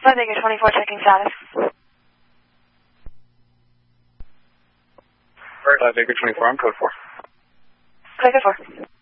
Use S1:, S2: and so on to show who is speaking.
S1: 5 Baker 24 checking status.
S2: 5 Baker 24, I'm code 4.
S1: Okay, code 4.